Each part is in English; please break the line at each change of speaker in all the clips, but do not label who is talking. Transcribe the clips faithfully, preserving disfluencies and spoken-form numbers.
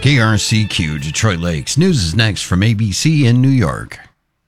K R C Q, Detroit Lakes. News is next from A B C in New York.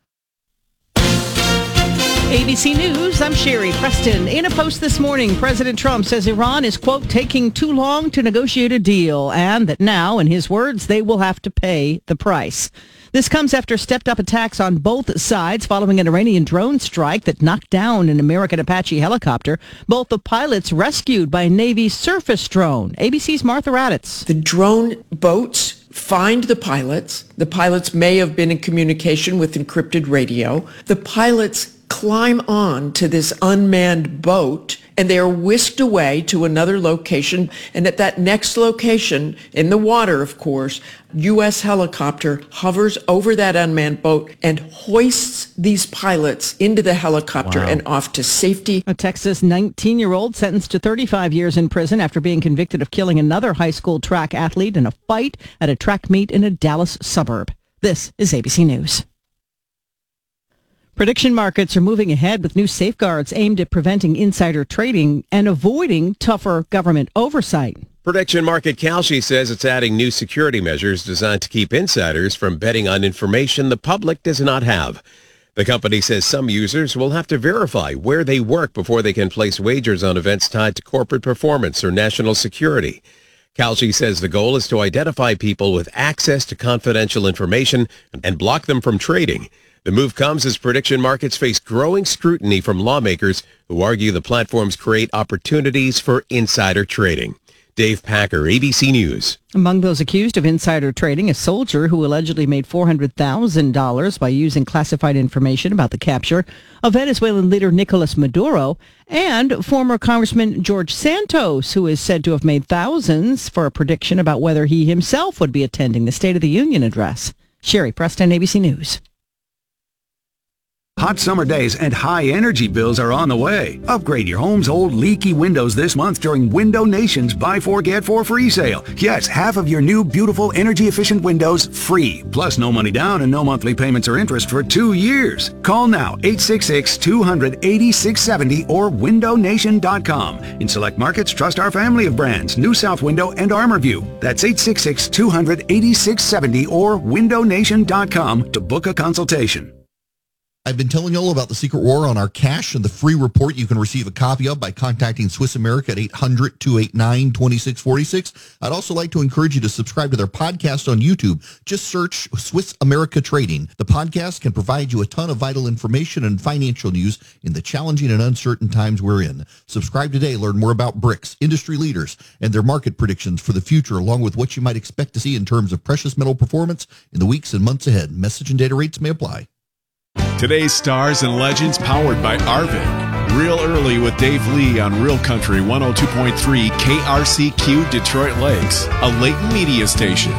A B C News, I'm Sherry Preston. In a post this morning, President Trump says Iran is, quote, taking too long to negotiate a deal, and that now, in his words, they will have to pay the price. This comes after stepped-up attacks on both sides following an Iranian drone strike that knocked down an American Apache helicopter. Both the pilots rescued by a Navy surface drone. A B C's Martha Raddatz.
The drone boats find the pilots. The pilots may have been in communication with encrypted radio. The pilots climb on to this unmanned boat, and they are whisked away to another location. And at that next location, in the water, of course, U S helicopter hovers over that unmanned boat and hoists these pilots into the helicopter wow. and off to safety.
A Texas nineteen-year-old sentenced to thirty-five years in prison after being convicted of killing another high school track athlete in a fight at a track meet in a Dallas suburb. This is A B C News. Prediction markets are moving ahead with new safeguards aimed at preventing insider trading and avoiding tougher government oversight.
Prediction market Kalshi says it's adding new security measures designed to keep insiders from betting on information the public does not have. The company says some users will have to verify where they work before they can place wagers on events tied to corporate performance or national security. Kalshi says the goal is to identify people with access to confidential information and block them from trading. The move comes as prediction markets face growing scrutiny from lawmakers who argue the platforms create opportunities for insider trading. Dave Packer, A B C News.
Among those accused of insider trading, a soldier who allegedly made four hundred thousand dollars by using classified information about the capture of Venezuelan leader Nicolas Maduro, and former Congressman George Santos, who is said to have made thousands for a prediction about whether he himself would be attending the State of the Union address. Sherry Preston, A B C News.
Hot summer days and high energy bills are on the way. Upgrade your home's old leaky windows this month during Window Nation's Buy Four Get Four free sale. Yes, half of your new beautiful energy efficient windows free. Plus no money down and no monthly payments or interest for two years. Call now eight six six, two hundred, eighty-six seventy or window nation dot com. In select markets, trust our family of brands, New South Window and ArmorView. That's eight six six, two hundred, eighty-six seventy or window nation dot com to book a consultation.
I've been telling you all about the secret war on our cash and the free report you can receive a copy of by contacting Swiss America at eight hundred, two eight nine, two six four six. I'd also like to encourage you to subscribe to their podcast on YouTube. Just search Swiss America Trading. The podcast can provide you a ton of vital information and financial news in the challenging and uncertain times we're in. Subscribe today. Learn more about BRICS, industry leaders, and their market predictions for the future, along with what you might expect to see in terms of precious metal performance in the weeks and months ahead. Message and data rates may apply.
Today's stars and legends powered by Arvin. Real early with Dave Lee on Real Country one oh two point three K R C Q Detroit Lakes, a Layton media station.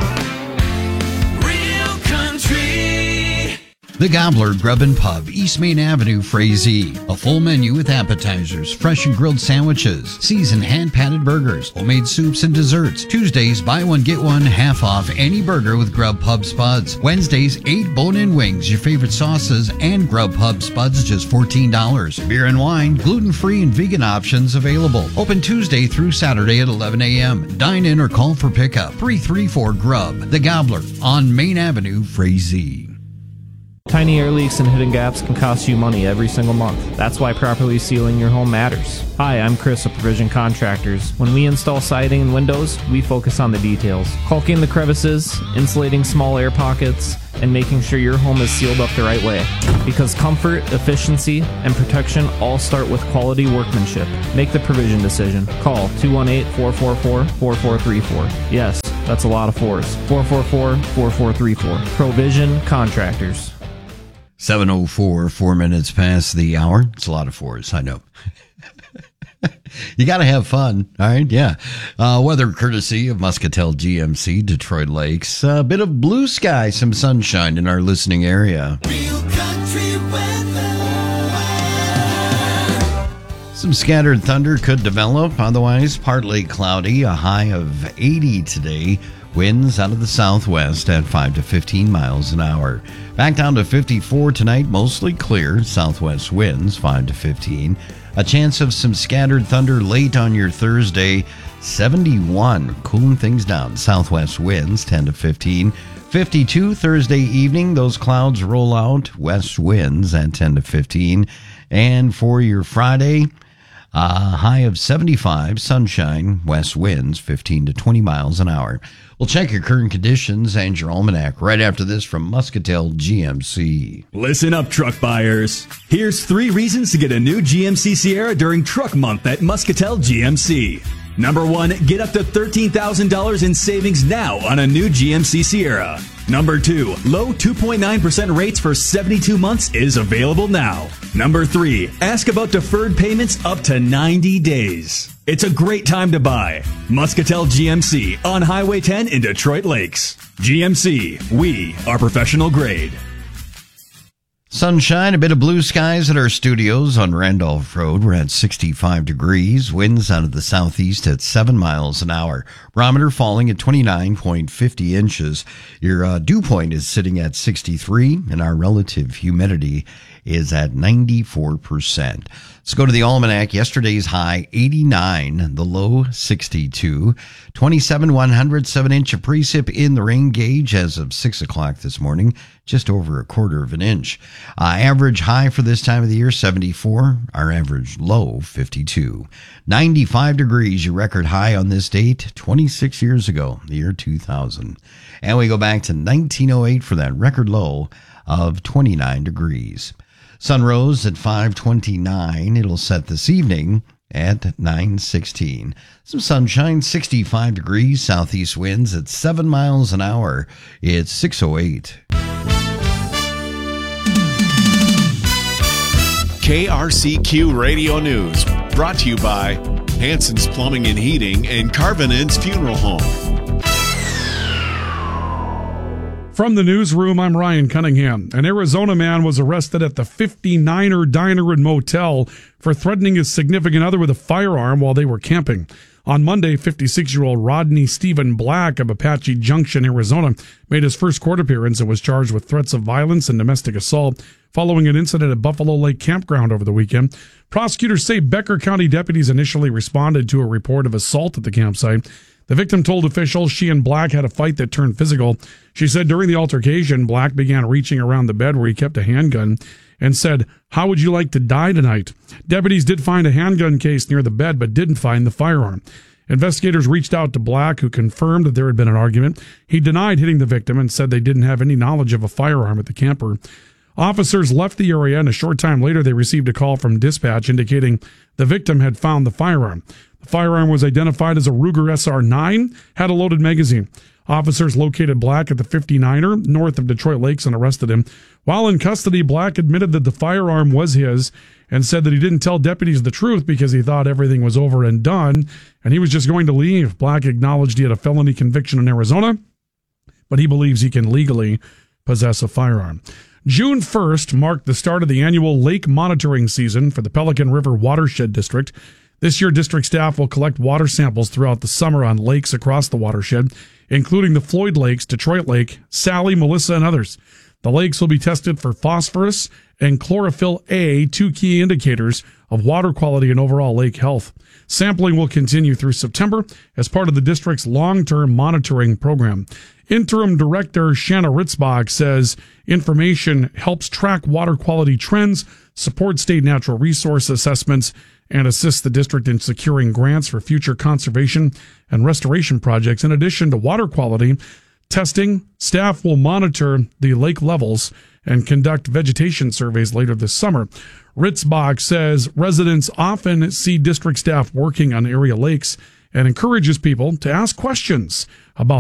Real Country. The Gobbler Grub and Pub, East Main Avenue, Frazee. A full menu with appetizers, fresh and grilled sandwiches, seasoned hand-patted burgers, homemade soups and desserts. Tuesdays, buy one, get one, half off any burger with Grub Pub Spuds. Wednesdays, eight bone-in wings, your favorite sauces, and Grub Pub Spuds, just fourteen dollars. Beer and wine, gluten-free and vegan options available. Open Tuesday through Saturday at eleven a.m. Dine in or call for pickup. three three four Grub. The Gobbler on Main Avenue, Frazee.
Tiny air leaks and hidden gaps can cost you money every single month. That's why properly sealing your home matters. Hi, I'm Chris of Provision Contractors. When we install siding and windows, we focus on the details. Caulking the crevices, insulating small air pockets, and making sure your home is sealed up the right way. Because comfort, efficiency, and protection all start with quality workmanship. Make the Provision decision. Call two one eight, four four four, four four three four. Yes, that's a lot of fours. four four four, four four three four. Provision Contractors.
seven oh four, four minutes past the hour. It's a lot of fours, I know. You got to have fun, all right? Yeah. Uh, weather courtesy of Muscatel G M C, Detroit Lakes. A bit of blue sky, some sunshine in our listening area. Real country weather. Some scattered thunder could develop, otherwise partly cloudy, a high of eighty today. Winds out of the southwest at five to fifteen miles an hour. Back down to fifty-four tonight, mostly clear. Southwest winds five to fifteen. A chance of some scattered thunder late on your Thursday. seventy-one, cooling things down. Southwest winds ten to fifteen. fifty-two Thursday evening, those clouds roll out. West winds at ten to fifteen. And for your Friday, a high of seventy-five, sunshine, west winds fifteen to twenty miles an hour. We'll check your current conditions and your almanac right after this from Muscatel G M C.
Listen up, truck buyers. Here's three reasons to get a new G M C Sierra during Truck Month at Muscatel G M C. Number one, get up to thirteen thousand dollars in savings now on a new G M C Sierra. Number two, low two point nine percent rates for seventy-two months is available now. Number three, ask about deferred payments up to ninety days. It's a great time to buy. Muscatel G M C on Highway ten in Detroit Lakes. G M C, we are professional grade.
Sunshine, a bit of blue skies at our studios on Randolph Road. We're at sixty-five degrees. Winds out of the southeast at seven miles an hour. Barometer falling at twenty-nine point five zero inches. Your uh, dew point is sitting at sixty-three, and our relative humidity is at ninety-four percent. Let's go to the almanac. Yesterday's high, eighty-nine. The low, sixty-two. twenty-seven one hundredths of an inch of precip in the rain gauge as of six o'clock this morning. Just over a quarter of an inch. Uh, average high for this time of the year, seventy-four. Our average low, fifty-two. ninety-five degrees, your record high on this date, twenty-six years ago, the year two thousand. And we go back to nineteen oh eight for that record low of twenty-nine degrees. Sun rose at five twenty-nine. It'll set this evening at nine sixteen. Some sunshine, sixty-five degrees, southeast winds at seven miles an hour. It's six oh eight.
K R C Q Radio News, brought to you by Hanson's Plumbing and Heating and Carvinen's Funeral Home.
From the newsroom, I'm Ryan Cunningham. An Arizona man was arrested at the fifty-niner Diner and Motel for threatening his significant other with a firearm while they were camping. On Monday, fifty-six-year-old Rodney Stephen Black of Apache Junction, Arizona, made his first court appearance and was charged with threats of violence and domestic assault following an incident at Buffalo Lake Campground over the weekend. Prosecutors say Becker County deputies initially responded to a report of assault at the campsite. The victim told officials she and Black had a fight that turned physical. She said during the altercation, Black began reaching around the bed where he kept a handgun and said, "How would you like to die tonight?" Deputies did find a handgun case near the bed, but didn't find the firearm. Investigators reached out to Black, who confirmed that there had been an argument. He denied hitting the victim and said they didn't have any knowledge of a firearm at the camper. Officers left the area, and a short time later they received a call from dispatch indicating the victim had found the firearm. The firearm was identified as a Ruger S R nine, had a loaded magazine. Officers located Black at the fifty-niner north of Detroit Lakes and arrested him. While in custody, Black admitted that the firearm was his and said that he didn't tell deputies the truth because he thought everything was over and done, and he was just going to leave. Black acknowledged he had a felony conviction in Arizona, but he believes he can legally possess a firearm. June first marked the start of the annual lake monitoring season for the Pelican River Watershed District. This year, district staff will collect water samples throughout the summer on lakes across the watershed, including the Floyd Lakes, Detroit Lake, Sally, Melissa, and others. The lakes will be tested for phosphorus and chlorophyll A, two key indicators of water quality and overall lake health. Sampling will continue through September as part of the district's long-term monitoring program. Interim Director Shanna Ritzbach says information helps track water quality trends, support state natural resource assessments, and assist the district in securing grants for future conservation and restoration projects. In addition to water quality testing, staff will monitor the lake levels and conduct vegetation surveys later this summer. Ritzbach says residents often see district staff working on area lakes and encourages people to ask questions about